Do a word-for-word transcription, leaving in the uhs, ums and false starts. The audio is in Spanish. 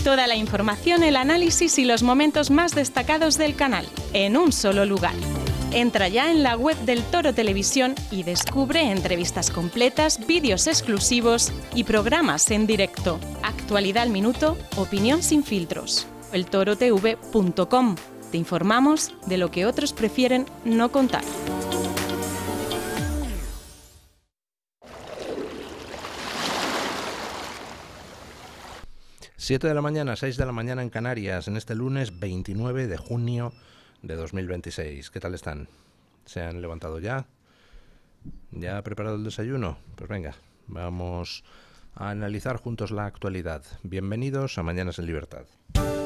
Toda la información, el análisis y los momentos más destacados del canal, en un solo lugar. Entra ya en la web del Toro Televisión y descubre entrevistas completas, vídeos exclusivos y programas en directo. Actualidad al minuto, opinión sin filtros. el toro t v punto com. Te informamos de lo que otros prefieren no contar. siete de la mañana, seis de la mañana en Canarias, en este lunes veintinueve de junio de dos mil veintiséis. ¿Qué tal están? ¿Se han levantado ya? ¿Ya ha preparado el desayuno? Pues venga, vamos a analizar juntos la actualidad. Bienvenidos a Mañanas en Libertad.